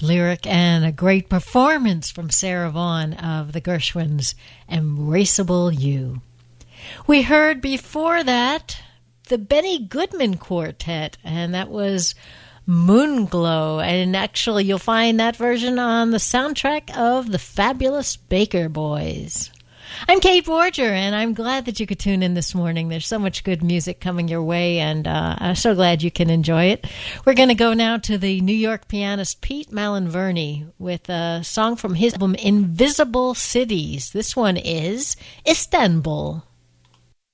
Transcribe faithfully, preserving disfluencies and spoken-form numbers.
lyric and a great performance from Sarah Vaughan of the Gershwins' Embraceable You. We heard before that the Benny Goodman Quartet, and that was Moonglow. And actually, you'll find that version on the soundtrack of The Fabulous Baker Boys. I'm Kate Borger, and I'm glad that you could tune in this morning. There's so much good music coming your way, and uh, I'm so glad you can enjoy it. We're going to go now to the New York pianist Pete Malinverni with a song from his album Invisible Cities. This one is Istanbul.